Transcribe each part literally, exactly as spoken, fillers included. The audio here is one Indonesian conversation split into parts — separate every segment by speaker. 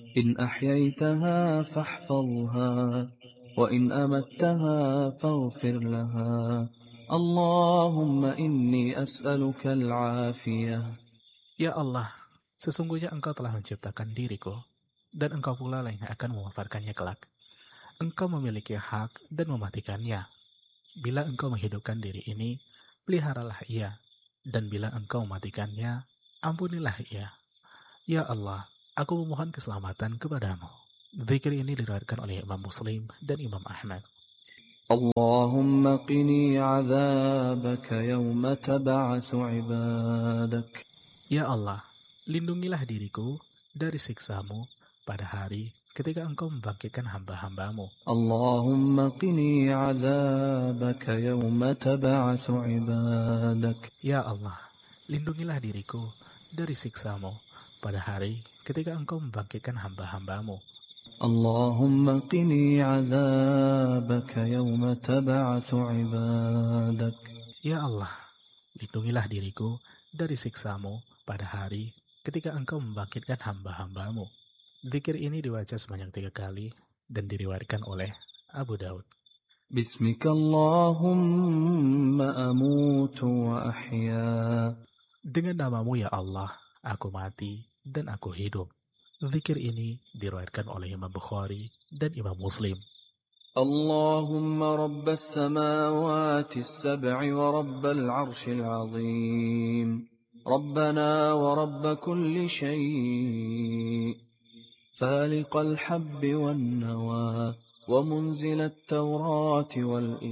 Speaker 1: إن أحييتها فاحفظها وإن أمتها فاغفر لها اللهم إني أسألك العافية.
Speaker 2: Ya Allah, sesungguhnya Engkau telah menciptakan diriku, dan Engkau pula lah yang akan mewafatkannya kelak. Engkau memiliki hak dan mematikannya. Bila Engkau menghidupkan diri ini, peliharalah ia, dan bila Engkau mematikannya, ampunilah ia. Ya Allah, aku memohon keselamatan kepadamu. Zikir ini diriwayatkan oleh Imam Muslim dan Imam Ahmad.
Speaker 1: Allahumma qini azabaka yawma tab'atsu ibadak.
Speaker 2: Ya Allah, lindungilah diriku dari siksamu pada hari ketika Engkau membangkitkan hamba-hambamu.
Speaker 1: Allahumma qini azabaka yawma tab'atsu ibadak.
Speaker 2: Ya Allah, lindungilah diriku dari siksamu pada hari ketika Engkau membangkitkan hamba-hambamu.
Speaker 1: Allahumma qini azabaka yawma tab'atsu ibadak.
Speaker 2: Ya Allah, lindungilah diriku dari siksamu pada hari ketika Engkau membangkitkan hamba-hambamu. Zikir ini dibaca sebanyak tiga kali dan diriwayatkan oleh Abu Daud.
Speaker 1: Bismika Allahumma amutu wa ahya.
Speaker 2: Dengan namamu ya Allah, aku mati dan aku hidup. Zikir ini diriwayatkan oleh Imam Bukhari dan Imam Muslim.
Speaker 1: Allahumma rabbas samawati as-sab'i wa rabbal 'arshil 'azim. Rabbana wa rabb kulli shay'. Faliqal habbi wan nawa wa munzilat tawrati wal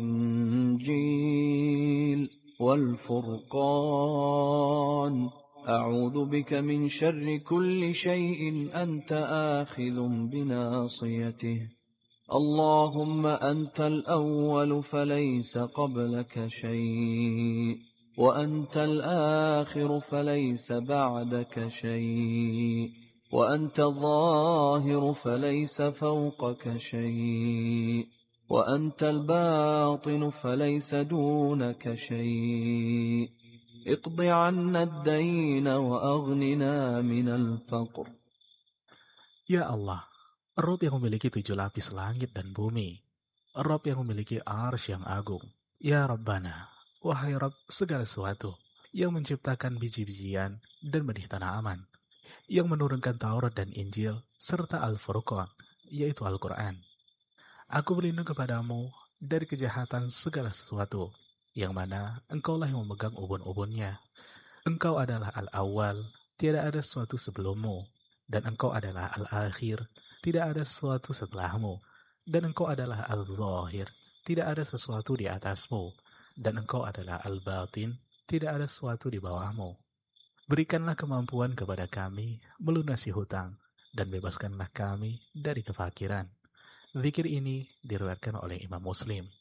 Speaker 1: injil wal furqan. أعوذ بك من شر كل شيء أنت آخذ بناصيته. اللهم أنت الأول فليس قبلك شيء وأنت الآخر فليس بعدك شيء وأنت الظاهر فليس فوقك شيء وأنت الباطن فليس دونك شيء اقض عنا الدين وأغننا من الفقر.
Speaker 2: Ya Allah, Rabb yang memiliki tujuh lapis langit dan bumi, Rabb yang memiliki arsy yang agung. Ya Rabbana, wahai Rabb segala sesuatu, yang menciptakan biji-bijian dan benih tanaman, yang menurunkan Taurat dan Injil, serta Al-Furqan, yaitu Al-Quran. Aku berlindung kepadamu dari kejahatan segala sesuatu, yang mana Engkaulah yang memegang ubun-ubunnya. Engkau adalah Al-Awwal, tiada ada sesuatu sebelummu, dan Engkau adalah Al-Akhir, tidak ada sesuatu setelahmu, dan Engkau adalah Al-Zahir, tidak ada sesuatu di atasmu, dan Engkau adalah Al-Batin, tidak ada sesuatu di bawahmu. Berikanlah kemampuan kepada kami melunasi hutang, dan bebaskanlah kami dari kefakiran. Zikir ini diriwayatkan oleh Imam Muslim.